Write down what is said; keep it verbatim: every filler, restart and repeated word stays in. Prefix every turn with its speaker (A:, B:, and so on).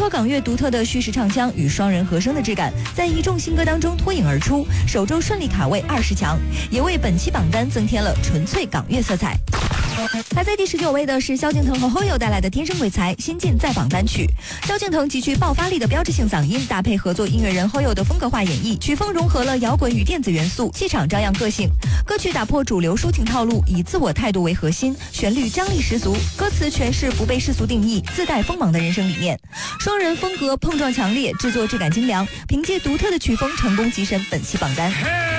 A: 托港乐独特的叙事唱腔与双人和声的质感，在一众新歌当中脱颖而出，首周顺利卡位二十强，也为本期榜单增添了纯粹港乐色彩。排在第十九位的是萧敬腾和 Hoyo 带来的《天生鬼才》新晋在榜单曲。萧敬腾极具爆发力的标志性嗓音，搭配合作音乐人 Hoyo 的风格化演绎，曲风融合了摇滚与电子元素，气场张扬个性。歌曲打破主流抒情套路，以自我态度为核心，旋律张力十足，歌词诠释不被世俗定义、自带锋芒的人生理念。双人风格碰撞强烈，制作质感精良，凭借独特的曲风成功跻身本期榜单。